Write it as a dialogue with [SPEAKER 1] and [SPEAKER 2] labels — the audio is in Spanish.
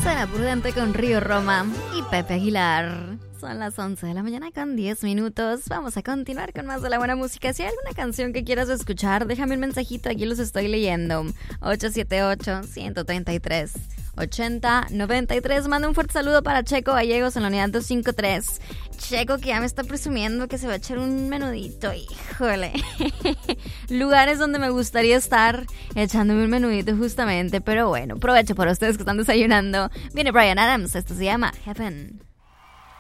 [SPEAKER 1] Cena Prudente con Río Roma y Pepe Aguilar. Son las 11 de la mañana con 10 minutos. Vamos a continuar con más de la buena música. Si hay alguna canción que quieras escuchar, déjame un mensajito, aquí los estoy leyendo. 878-133-8093. Manda un fuerte saludo para Checo Gallegos en la unidad 253. Checo que ya me está presumiendo que se va a echar un menudito, híjole. Lugares donde me gustaría estar echándome un menudito justamente, pero bueno, provecho para ustedes que están desayunando. Viene Bryan Adams, esto se llama Heaven.